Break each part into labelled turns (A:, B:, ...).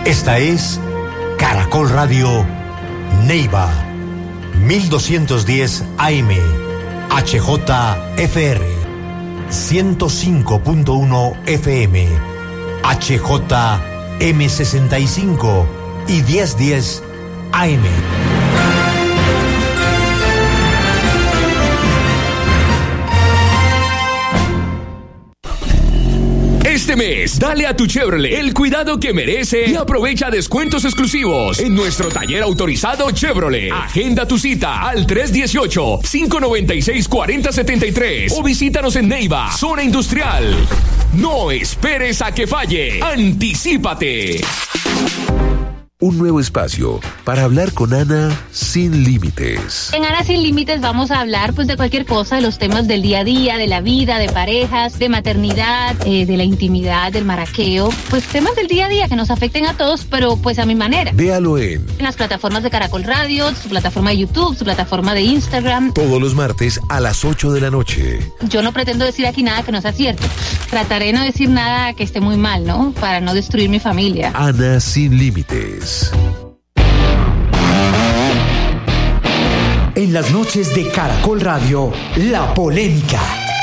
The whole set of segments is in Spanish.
A: Esta es Caracol Radio Neiva, 1210 AM, HJFR, 105.1 FM, HJM65 y 1010 AM.
B: Este mes, dale a tu Chevrolet el cuidado que merece y aprovecha descuentos exclusivos en nuestro taller autorizado Chevrolet. Agenda tu cita al 318-596-4073 o visítanos en Neiva, zona industrial. No esperes a que falle. ¡Anticípate!
C: Un nuevo espacio para hablar con Ana sin límites.
D: En Ana sin límites vamos a hablar de cualquier cosa, de los temas del día a día, de la vida, de parejas, de maternidad, de la intimidad, del maraqueo, temas del día a día que nos afecten a todos, pero a mi manera.
C: Véalo en
D: las plataformas de Caracol Radio, su plataforma de YouTube, su plataforma de Instagram.
C: Todos los martes a las 8 de la noche.
D: Yo no pretendo decir aquí nada que no sea cierto. Trataré de no decir nada que esté muy mal, ¿no? Para no destruir mi familia.
C: Ana sin límites.
E: En las noches de Caracol Radio, la polémica.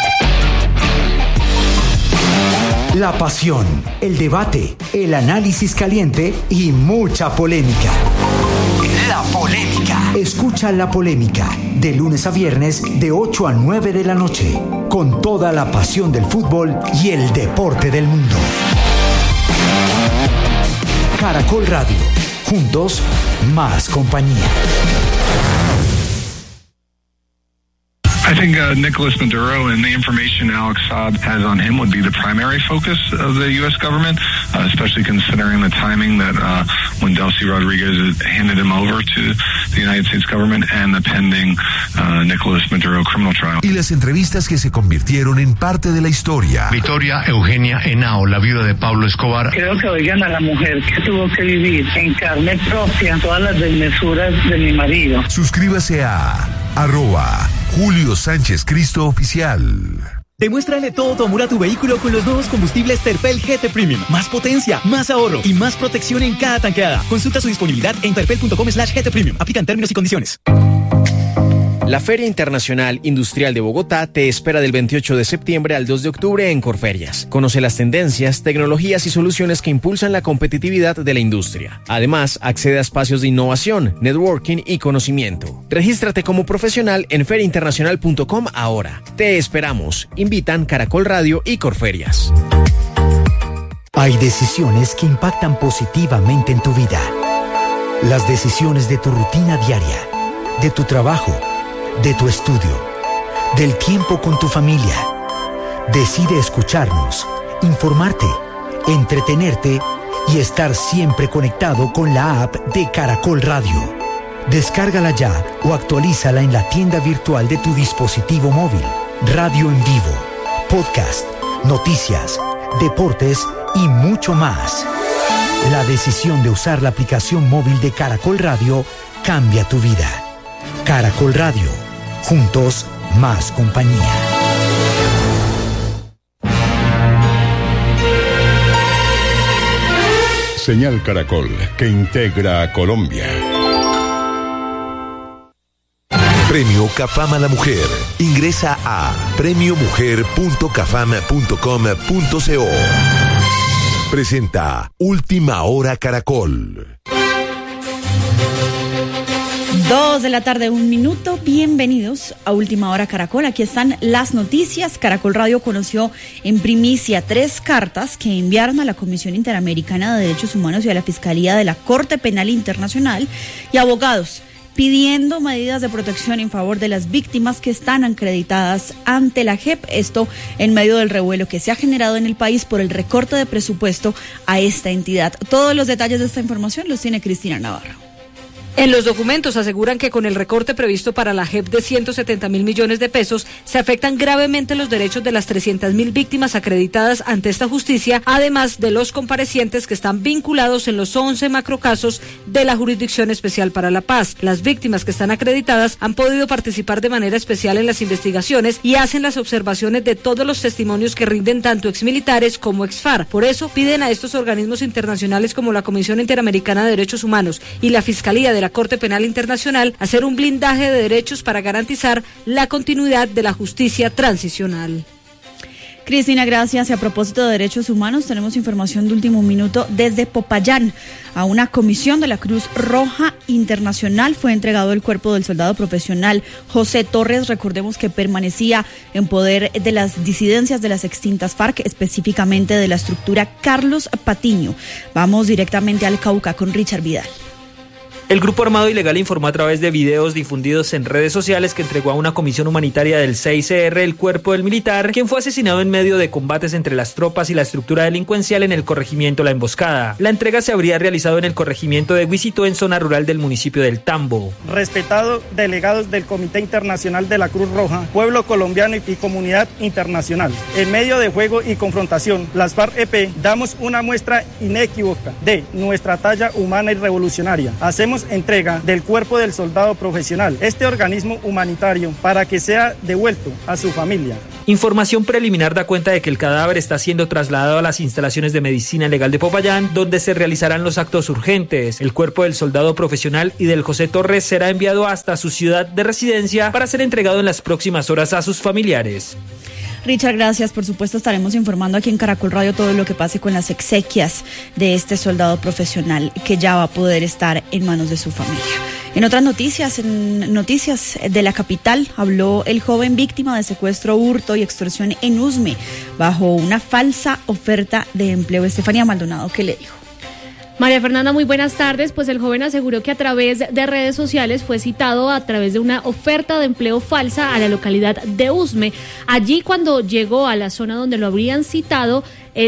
E: La pasión, el debate, el análisis caliente y mucha polémica. La polémica. Escucha La Polémica, de lunes a viernes, de 8 a 9 de la noche, con toda la pasión del fútbol y el deporte del mundo. Caracol Radio. Juntos, más compañía.
F: I think Nicolas Maduro and the information Alex Saab has on him would be the primary focus of the U.S. government, especially considering the timing that when Delcy Rodriguez handed him over to the United States government and the pending Nicolas Maduro criminal trial.
C: Y las entrevistas que se convirtieron en parte de la historia.
G: Victoria Eugenia Henao, la viuda de Pablo Escobar.
H: Creo que oigan a la mujer que tuvo que vivir en carne propia todas las desmesuras de mi marido.
C: Suscríbase a @Julio Sánchez Cristo Oficial.
I: Demuéstrale todo tu amor a tu vehículo con los nuevos combustibles Terpel GT Premium. Más potencia, más ahorro y más protección en cada tanqueada. Consulta su disponibilidad en terpel.com/GT Premium. Aplican términos y condiciones.
J: La Feria Internacional Industrial de Bogotá te espera del 28 de septiembre al 2 de octubre en Corferias. Conoce las tendencias, tecnologías y soluciones que impulsan la competitividad de la industria. Además, accede a espacios de innovación, networking y conocimiento. Regístrate como profesional en feriainternacional.com ahora. Te esperamos. Invitan Caracol Radio y Corferias.
E: Hay decisiones que impactan positivamente en tu vida. Las decisiones de tu rutina diaria, de tu trabajo, de tu estudio, del tiempo con tu familia. Decide escucharnos, informarte, entretenerte y estar siempre conectado con la app de Caracol Radio. Descárgala ya o actualízala en la tienda virtual de tu dispositivo móvil. Radio en vivo, podcast, noticias, deportes y mucho más. La decisión de usar la aplicación móvil de Caracol Radio cambia tu vida. Caracol Radio. Juntos, más compañía.
K: Señal Caracol, que integra a Colombia.
C: Premio Cafam a la Mujer. Ingresa a premiomujer.cafam.com.co. Presenta Última Hora Caracol.
L: 2 de la tarde, 1 minuto. Bienvenidos a Última Hora Caracol. Aquí están las noticias. Caracol Radio conoció en primicia 3 cartas que enviaron a la Comisión Interamericana de Derechos Humanos y a la Fiscalía de la Corte Penal Internacional y abogados pidiendo medidas de protección en favor de las víctimas que están acreditadas ante la JEP. Esto en medio del revuelo que se ha generado en el país por el recorte de presupuesto a esta entidad. Todos los detalles de esta información los tiene Cristina Navarro.
M: En los documentos aseguran que con el recorte previsto para la JEP de 170.000 millones de pesos se afectan gravemente los derechos de las 300.000 víctimas acreditadas ante esta justicia, además de los comparecientes que están vinculados en los 11 macrocasos de la Jurisdicción Especial para la Paz. Las víctimas que están acreditadas han podido participar de manera especial en las investigaciones y hacen las observaciones de todos los testimonios que rinden tanto exmilitares como exFARC. Por eso piden a estos organismos internacionales como la Comisión Interamericana de Derechos Humanos y la Fiscalía de la Corte Penal Internacional hacer un blindaje de derechos para garantizar la continuidad de la justicia transicional.
L: Cristina, gracias. Y a propósito de derechos humanos, tenemos información de último minuto desde Popayán. A una comisión de la Cruz Roja Internacional fue entregado el cuerpo del soldado profesional José Torres. Recordemos que permanecía en poder de las disidencias de las extintas FARC, específicamente de la estructura Carlos Patiño. Vamos directamente al Cauca con Richard Vidal.
N: El grupo armado ilegal informó a través de videos difundidos en redes sociales que entregó a una comisión humanitaria del CICR el cuerpo del militar, quien fue asesinado en medio de combates entre las tropas y la estructura delincuencial en el corregimiento La Emboscada. La entrega se habría realizado en el corregimiento de Guisito, en zona rural del municipio del Tambo.
O: Respetados delegados del Comité Internacional de la Cruz Roja, pueblo colombiano y comunidad internacional, en medio de juego y confrontación, las FARC-EP damos una muestra inequívoca de nuestra talla humana y revolucionaria. Hacemos entrega del cuerpo del soldado profesional, este organismo humanitario, para que sea devuelto a su familia.
N: Información preliminar da cuenta de que el cadáver está siendo trasladado a las instalaciones de medicina legal de Popayán, donde se realizarán los actos urgentes. El cuerpo del soldado profesional y del José Torres será enviado hasta su ciudad de residencia para ser entregado en las próximas horas a sus familiares.
L: Richard, gracias. Por supuesto, estaremos informando aquí en Caracol Radio todo lo que pase con las exequias de este soldado profesional que ya va a poder estar en manos de su familia. En otras noticias, en noticias de la capital, habló el joven víctima de secuestro, hurto y extorsión en Usme bajo una falsa oferta de empleo. Estefanía Maldonado, ¿qué le dijo?
P: María Fernanda, muy buenas tardes. Pues el joven aseguró que a través de redes sociales fue citado a través de una oferta de empleo falsa a la localidad de Usme. Allí, cuando llegó a la zona donde lo habrían citado,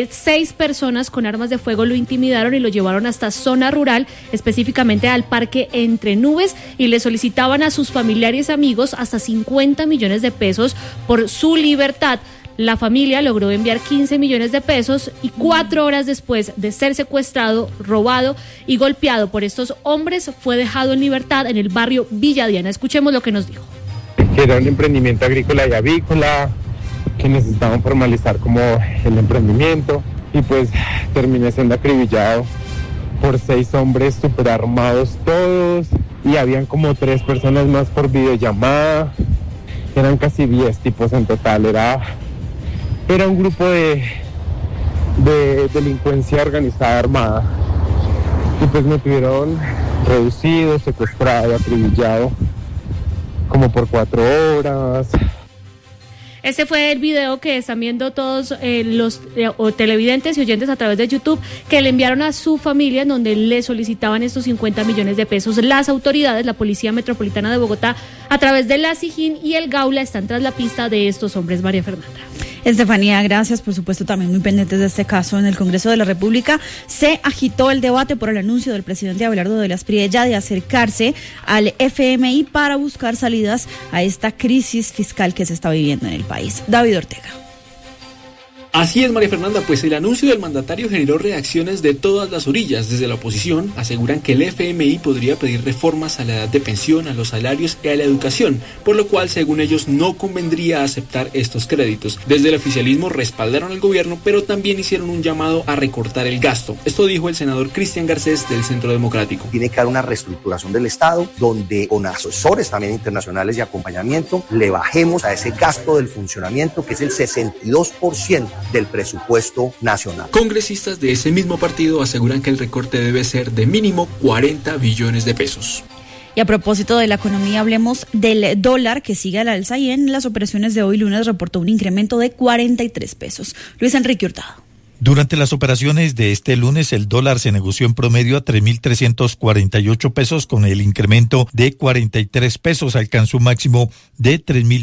P: 6 personas con armas de fuego lo intimidaron y lo llevaron hasta zona rural, específicamente al parque Entre Nubes, y le solicitaban a sus familiares y amigos hasta 50 millones de pesos por su libertad. La familia logró enviar 15 millones de pesos y 4 horas después de ser secuestrado, robado y golpeado por estos hombres, fue dejado en libertad en el barrio Villa Diana. Escuchemos lo que nos dijo.
Q: Que era un emprendimiento agrícola y avícola, que necesitaban formalizar como el emprendimiento, y pues terminé siendo acribillado por 6 hombres súper armados todos, y habían como 3 personas más por videollamada. Eran casi 10 tipos en total. Era un grupo de delincuencia organizada armada, y pues me tuvieron reducido, secuestrado, acribillado como por 4 horas.
P: Este fue el video que están viendo todos los televidentes y oyentes a través de YouTube, que le enviaron a su familia, en donde le solicitaban estos 50 millones de pesos. Las autoridades, la Policía Metropolitana de Bogotá, a través de la SIJIN y el Gaula, están tras la pista de estos hombres. María Fernanda.
L: Estefanía, gracias. Por supuesto, también muy pendientes de este caso. En el Congreso de la República se agitó el debate por el anuncio del presidente Abelardo de las Priella de acercarse al FMI para buscar salidas a esta crisis fiscal que se está viviendo en el país. David Ortega.
R: Así es, María Fernanda, pues el anuncio del mandatario generó reacciones de todas las orillas. Desde la oposición aseguran que el FMI podría pedir reformas a la edad de pensión, a los salarios y a la educación, por lo cual, según ellos, no convendría aceptar estos créditos. Desde el oficialismo respaldaron al gobierno, pero también hicieron un llamado a recortar el gasto. Esto dijo el senador Cristian Garcés del Centro Democrático.
S: Tiene que haber una reestructuración del Estado, donde con asesores también internacionales y acompañamiento le bajemos a ese gasto del funcionamiento, que es el 62% del presupuesto nacional.
R: Congresistas de ese mismo partido aseguran que el recorte debe ser de mínimo 40 billones de pesos.
L: Y a propósito de la economía, hablemos del dólar, que sigue al alza y en las operaciones de hoy lunes reportó un incremento de 43 pesos. Luis Enrique Hurtado.
T: Durante las operaciones de este lunes, el dólar se negoció en promedio a 3.348 pesos, con el incremento de 43 pesos, alcanzó un máximo de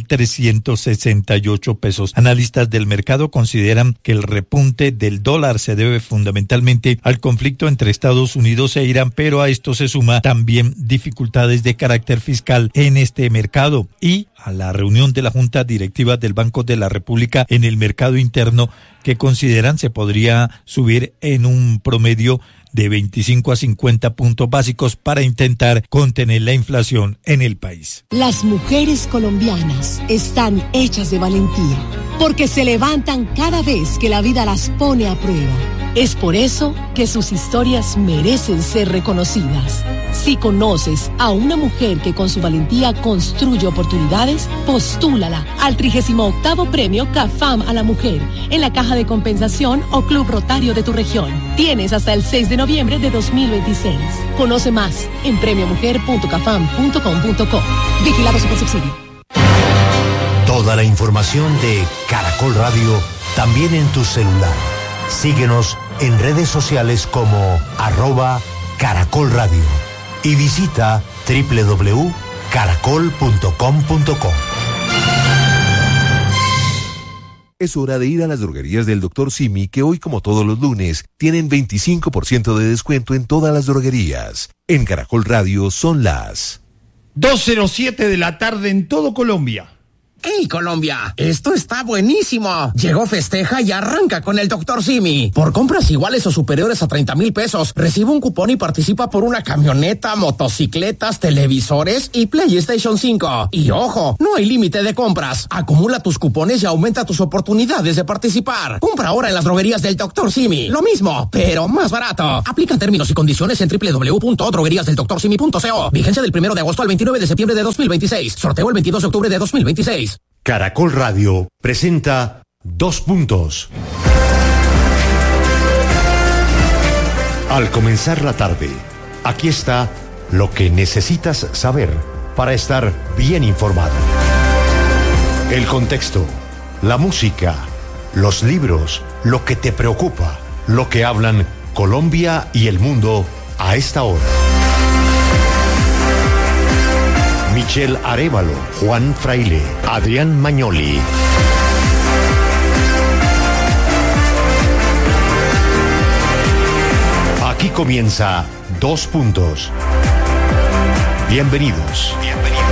T: 3.368 pesos. Analistas del mercado consideran que el repunte del dólar se debe fundamentalmente al conflicto entre Estados Unidos e Irán, pero a esto se suma también dificultades de carácter fiscal en este mercado y a la reunión de la Junta Directiva del Banco de la República en el mercado interno, que consideran se podría subir en un promedio de 25 a 50 puntos básicos para intentar contener la inflación en el país.
U: Las mujeres colombianas están hechas de valentía, porque se levantan cada vez que la vida las pone a prueba. Es por eso que sus historias merecen ser reconocidas. Si conoces a una mujer que con su valentía construye oportunidades, postúlala al 38º Premio CAFAM a la Mujer en la Caja de Compensación o Club Rotario de tu región. Tienes hasta el 6 de noviembre de 2026. Conoce más en premiomujer.cafam.com.co. Vigilado Supersubsidio.
A: Toda la información de Caracol Radio también en tu celular. Síguenos en redes sociales como @Caracol Radio y visita www.caracol.com.co.
C: Es hora de ir a las droguerías del Dr. Simi, que hoy, como todos los lunes, tienen 25% de descuento en todas las droguerías. En Caracol Radio son las
V: 2:07 de la tarde en todo Colombia.
W: ¡Hey, Colombia! ¡Esto está buenísimo! Llegó Festeja y arranca con el Dr. Simi. Por compras iguales o superiores a 30,000 pesos, recibe un cupón y participa por una camioneta, motocicletas, televisores y PlayStation 5. Y ojo, no hay límite de compras. Acumula tus cupones y aumenta tus oportunidades de participar. Compra ahora en las droguerías del Dr. Simi. Lo mismo, pero más barato. Aplican términos y condiciones en www.drogueriasdeldoctorsimi.co. Vigencia del 1 de agosto al 29 de septiembre de 2026. Sorteo el 22 de octubre de 2026.
A: Caracol Radio presenta 2 puntos. Al comenzar la tarde, aquí está lo que necesitas saber para estar bien informado. El contexto, la música, los libros, lo que te preocupa, lo que hablan Colombia y el mundo a esta hora. Michelle Arévalo, Juan Fraile, Adrián Magnoli. Aquí comienza 2 puntos. Bienvenidos.